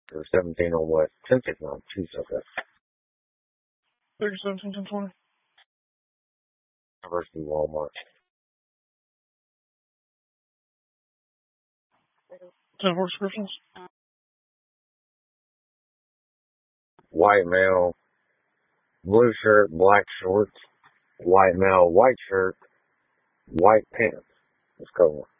or 17 on West 1069. Choose that. 37, 10, 20. University Walmart. 10 for descriptions. White male, blue shirt, black shorts. White male, white shirt, white pants. Let's go.